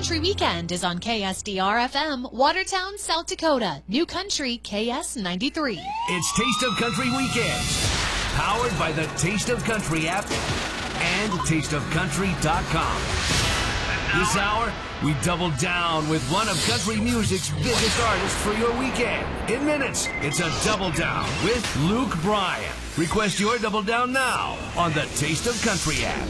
Country Weekend is on KSDR-FM, Watertown, South Dakota. New Country, KS93. It's Taste of Country Weekends, powered by the Taste of Country app and tasteofcountry.com. This hour, we double down with one of country music's biggest artists for your weekend. In minutes, it's a Double Down with Luke Bryan. Request your Double Down now on the Taste of Country app.